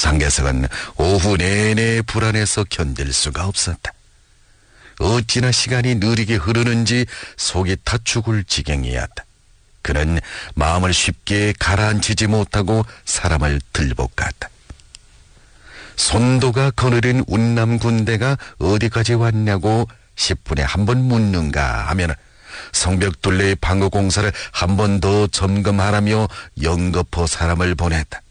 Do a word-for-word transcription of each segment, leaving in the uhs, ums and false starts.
장개석은 오후 내내 불안해서 견딜 수가 없었다. 어찌나 시간이 느리게 흐르는지 속이 타 죽을 지경이었다. 그는 마음을 쉽게 가라앉히지 못하고 사람을 들볶았다. 손도가 거느린 운남 군대가 어디까지 왔냐고 십 분에 한 번 묻는가 하면 성벽둘레의 방어 공사를 한 번 더 점검하라며 연거포 사람을 보냈다.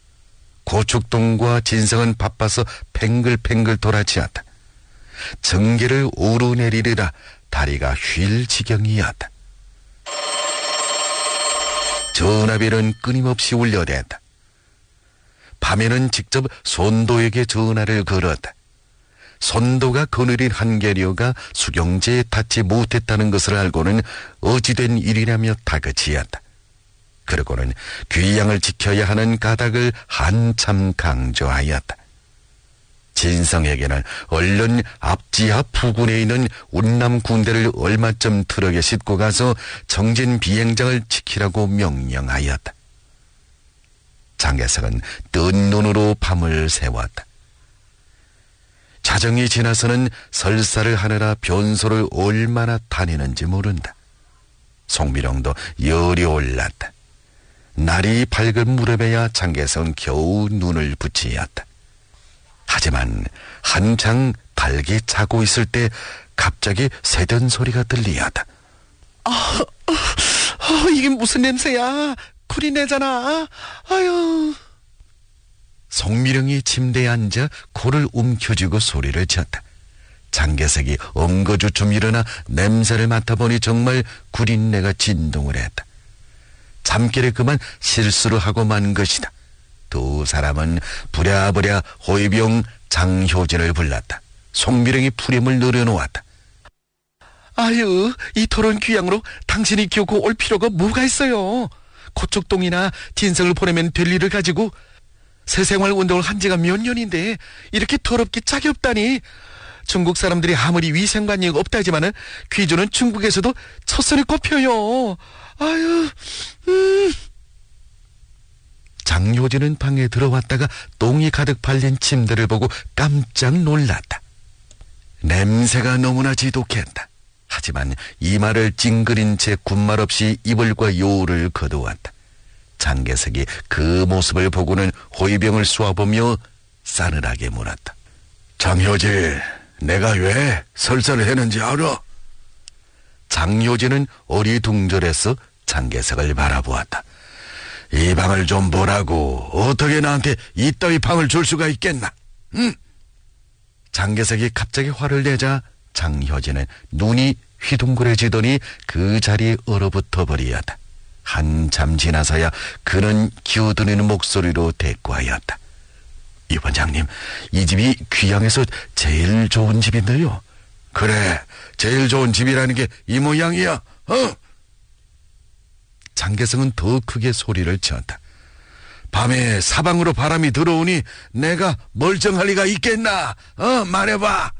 고축동과 진성은 바빠서 팽글팽글 돌아치었다. 전개를 오르내리느라 다리가 휠 지경이었다. 전화벨은 끊임없이 울려댔다. 밤에는 직접 손도에게 전화를 걸었다. 손도가 거느린 한계료가 수경제에 닿지 못했다는 것을 알고는 어찌된 일이라며 다그치었다. 그러고는 귀양을 지켜야 하는 까닭을 한참 강조하였다. 진성에게는 얼른 앞지하 부근에 있는 운남 군대를 얼마쯤 트럭에 싣고 가서 정진 비행장을 지키라고 명령하였다. 장개석은 뜬 눈으로 밤을 새웠다. 자정이 지나서는 설사를 하느라 변소를 얼마나 다니는지 모른다. 송미령도 열이 올랐다. 날이 밝은 무렵에야 장개석은 겨우 눈을 붙이었다. 하지만 한창 달게 자고 있을 때 갑자기 새던 소리가 들리었다. 아, 아, 아, 이게 무슨 냄새야? 쿨이 내잖아. 아유. 송미령이 침대에 앉아 코를 움켜쥐고 소리를 쳤다. 장개석이 엉거주춤 일어나 냄새를 맡아보니 정말 구린내가 진동을 했다. 잠결에 그만 실수를 하고 만 것이다. 두 사람은 부랴부랴 호위병 장효진을 불렀다. 송미령이 풀임을 내려놓았다. 아유, 이 토론 귀양으로 당신이 기어고 올 필요가 뭐가 있어요? 고척동이나 진성을 보내면 될 일을 가지고 새생활 운동을 한 지가 몇 년인데 이렇게 더럽게 짝이 없다니. 중국 사람들이 아무리 위생관념이 없다지만은 귀주는 중국에서도 첫선에 꼽혀요. 아유, 음. 장효진은 방에 들어왔다가 똥이 가득 발린 침대를 보고 깜짝 놀랐다. 냄새가 너무나 지독했다. 하지만 이마를 찡그린 채 군말 없이 이불과 요를 거두었다. 장개석이 그 모습을 보고는 호위병을 쏘아보며 싸늘하게 물었다. 장효진, 내가 왜 설사를 했는지 알아? 장효진은 어리둥절해서 장개석을 바라보았다. 이 방을 좀 보라고. 어떻게 나한테 이따위 방을 줄 수가 있겠나? 응? 장개석이 갑자기 화를 내자 장효진은 눈이 휘둥그레지더니 그 자리에 얼어붙어 버리었다. 한참 지나서야 그는 기어드는 목소리로 대꾸하였다. 이 원장님, 이 집이 귀양에서 제일 좋은 집인데요. 그래, 제일 좋은 집이라는 게 이 모양이야. 어? 장개성은 더 크게 소리를 쳤다. 밤에 사방으로 바람이 들어오니 내가 멀쩡할 리가 있겠나? 어, 말해봐.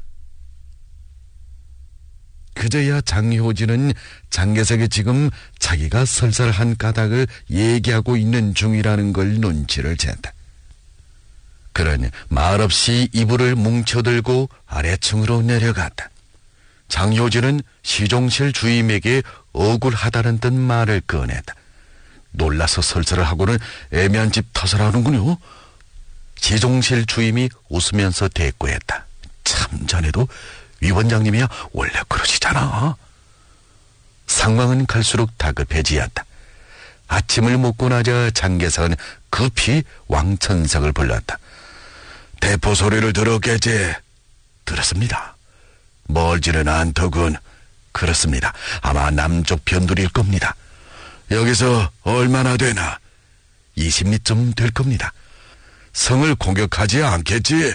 그제야 장효진은 장개석이 지금 자기가 설설한 까닭을 얘기하고 있는 중이라는 걸 눈치를 챘다. 그러니 말없이 이불을 뭉쳐들고 아래층으로 내려갔다. 장효진은 시종실 주임에게 억울하다는 듯 말을 꺼냈다. 놀라서 설설을 하고는 애매한 집 탓을 하는군요. 시종실 주임이 웃으면서 대꾸했다. 참, 자네도 위원장님이야 원래 그러시잖아. 상황은 갈수록 다급해지었다. 아침을 먹고 나자 장개석은 급히 왕천석을 불렀다. 대포 소리를 들었겠지? 들었습니다. 멀지는 않더군. 그렇습니다. 아마 남쪽 변두리일 겁니다. 여기서 얼마나 되나? 이십 리쯤 될 겁니다. 성을 공격하지 않겠지?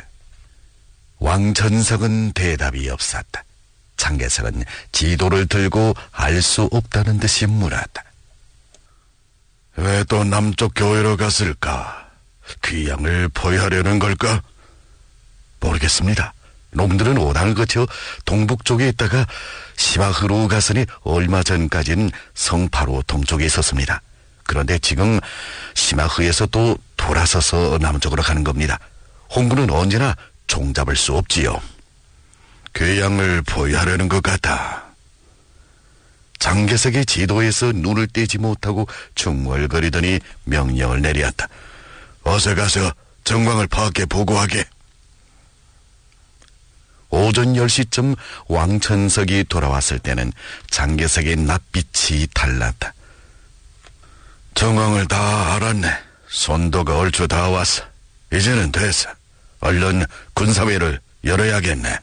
왕천석은 대답이 없었다. 장개석은 지도를 들고 알 수 없다는 듯이 물었다. 왜 또 남쪽 교회로 갔을까? 귀양을 포위하려는 걸까? 모르겠습니다. 놈들은 오당을 거쳐 동북 쪽에 있다가 시바흐로 가서니 얼마 전까지는 성파로 동쪽에 있었습니다. 그런데 지금 시마흐에서 또 돌아서서 남쪽으로 가는 겁니다. 홍군은 언제나 종잡을 수 없지요. 괴양을 포위하려는 것 같다. 장개석의 지도에서 눈을 떼지 못하고 중얼거리더니 명령을 내리었다. 어서 가서 정광을 파악해 보고하게. 오전 열 시쯤 왕천석이 돌아왔을 때는 장개석의 낯빛이 달랐다. 정황을 다 알았네. 손도가 얼추 다 왔어. 이제는 됐어. 얼른 군사회를 열어야겠네.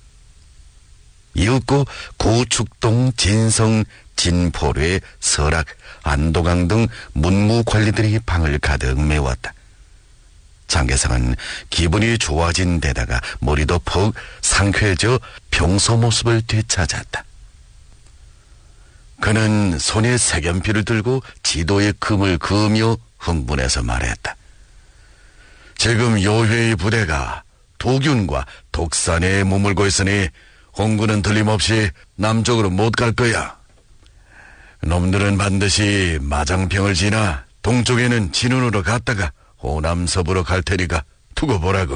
이윽고 고축동, 진성, 진포뢰, 설악, 안도강 등 문무관리들이 방을 가득 메웠다. 장개석은 기분이 좋아진 데다가 머리도 퍽 상쾌해져 평소 모습을 되찾았다. 그는 손에 색연필을 들고 지도의 금을 그으며 흥분해서 말했다. 지금 요회의 부대가 도균과 독산에 머물고 있으니 홍군은 틀림없이 남쪽으로 못 갈 거야. 놈들은 반드시 마장평을 지나 동쪽에는 진운으로 갔다가 호남서부로 갈 테니까 두고 보라고.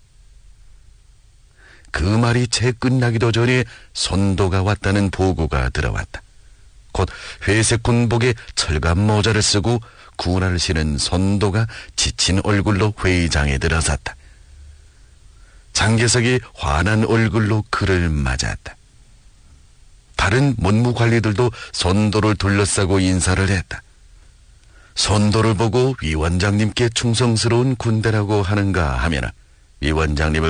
그 말이 채 끝나기도 전에 손도가 왔다는 보고가 들어왔다. 곧 회색 군복에 철갑 모자를 쓰고 군화를 신은 손도가 지친 얼굴로 회의장에 들어섰다. 장개석이 환한 얼굴로 그를 맞았다. 다른 문무관리들도 손도를 둘러싸고 인사를 했다. 손도를 보고 위원장님께 충성스러운 군대라고 하는가 하면 위원장님을